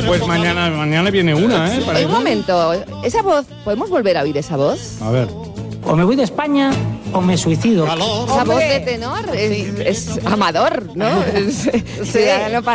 Pues mañana viene una, ¿eh? Un momento, esa voz, ¿podemos volver a oír esa voz? A ver. O me voy de España o me suicido. Esa voz de tenor es amador, ¿no? Es ciudadano